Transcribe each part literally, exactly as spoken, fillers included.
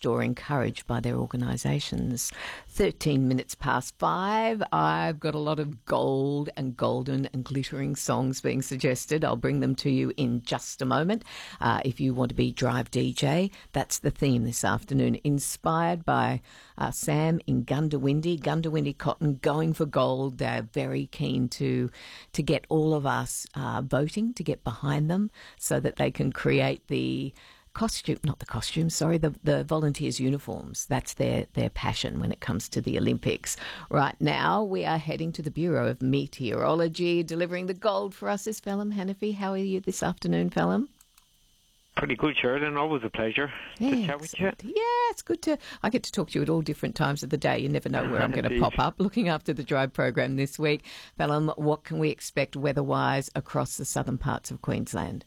urged or encouraged by their organisations. thirteen minutes past five. I've got a lot of gold and golden and glittering songs being suggested. I'll bring them to you in just a moment. Uh, if you want to be Drive D J, that's the theme this afternoon, inspired by uh, Sam in Gundawindi. Gundawindi Cotton going for gold. They're very keen to to get all of us uh, voting, to get behind them so that they can create the costume, not the costume, sorry, the, the volunteers' uniforms. That's their, their passion when it comes to the Olympics. Right now, we are heading to the Bureau of Meteorology. Delivering the gold for us is Phelim Hanafi. How are you this afternoon, Phelim? Pretty good, Sheridan. Always a pleasure yeah, to chat with you. Yeah, it's good to... I get to talk to you at all different times of the day. You never know where I'm going to pop up. Looking after the Drive program this week. Phelim, what can we expect weather-wise across the southern parts of Queensland?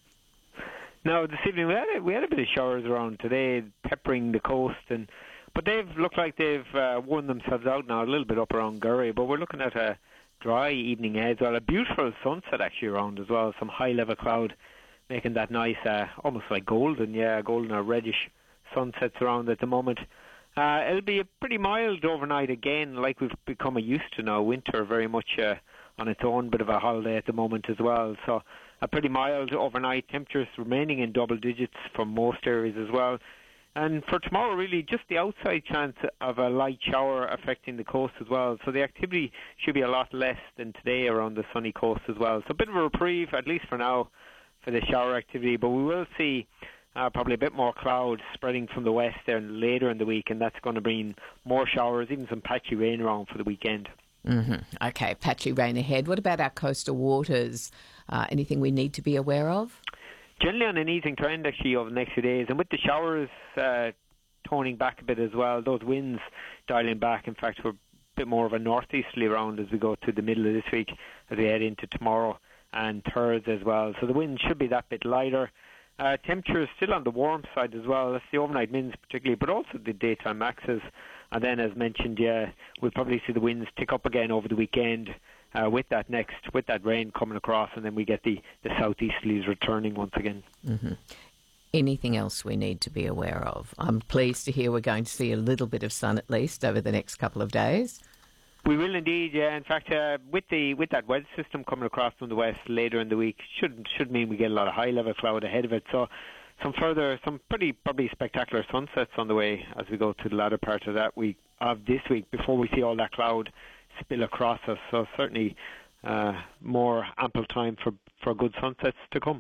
Now, this evening we had a, we had a bit of showers around today, peppering the coast, and but they've looked like they've uh, worn themselves out now, a little bit up around Gurry. But we're looking at a dry evening ahead as well. A beautiful sunset actually around as well. Some high-level cloud making that nice, uh, almost like golden, yeah, golden or reddish sunsets around at the moment. Uh, it'll be a pretty mild overnight again, like we've become used to now. Winter very much uh, on its own bit of a holiday at the moment as well. So a pretty mild overnight, temperatures remaining in double digits for most areas as well. And for tomorrow, really, just the outside chance of a light shower affecting the coast as well. So the activity should be a lot less than today around the sunny coast as well. So a bit of a reprieve, at least for now, for the shower activity. But we will see uh, probably a bit more cloud spreading from the west there later in the week, and that's going to bring more showers, even some patchy rain around for the weekend. Mm-hmm. Okay, patchy rain ahead. What about our coastal waters? Uh, anything we need to be aware of? Generally on an easing trend actually over the next few days, and with the showers uh, toning back a bit as well, those winds dialing back. In fact, we're a bit more of a northeasterly round as we go to the middle of this week, as we head into tomorrow and Thursday as well. So the wind should be that bit lighter. Uh, temperatures still on the warm side as well. That's the overnight winds particularly, but also the daytime maxes. And then, as mentioned, yeah, we'll probably see the winds tick up again over the weekend uh, with that next, with that rain coming across, and then we get the, the southeasterlies returning once again. Mm-hmm. Anything else we need to be aware of? I'm pleased to hear we're going to see a little bit of sun at least over the next couple of days. We will indeed, yeah. In fact, uh, with the with that weather system coming across from the west later in the week, should should mean we get a lot of high level cloud ahead of it. So some further, some pretty probably spectacular sunsets on the way as we go to the latter part of that week of this week before we see all that cloud spill across us. So certainly uh, more ample time for for good sunsets to come.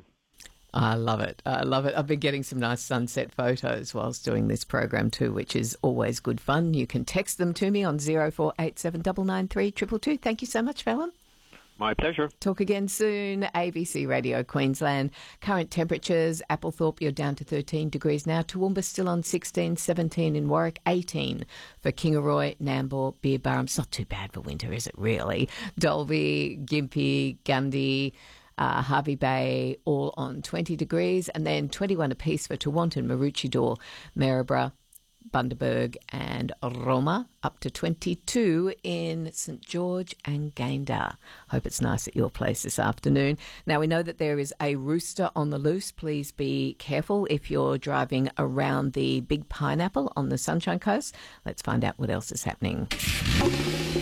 I love it. I love it. I've been getting some nice sunset photos whilst doing this program too, which is always good fun. You can text them to me on zero four eight seven nine nine three two two two. Thank you so much, Phelim. My pleasure. Talk again soon. A B C Radio Queensland. Current temperatures, Applethorpe, you're down to thirteen degrees now. Toowoomba still on sixteen, seventeen in Warwick, eighteen for Kingaroy, Nambour, Beerburrum. It's not too bad for winter, is it really? Dalby, Gympie, Gundy, Uh, Harvey Bay, all on twenty degrees, and then twenty-one apiece for Tewantin, Maroochydore, Maryborough, Bundaberg and Roma, up to twenty-two in St George and Gayndah. Hope it's nice at your place this afternoon. Now, we know that there is a rooster on the loose. Please be careful if you're driving around the Big Pineapple on the Sunshine Coast. Let's find out what else is happening.